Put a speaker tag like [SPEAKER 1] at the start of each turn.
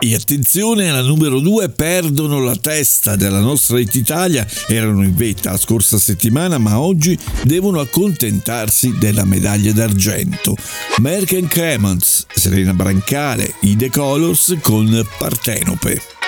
[SPEAKER 1] E attenzione, alla numero 2 perdono la testa della nostra Hit Italia, erano in vetta la scorsa settimana ma oggi devono accontentarsi della medaglia d'argento. Merck & Clements, Serena Brancale, i The Colors con Partenope.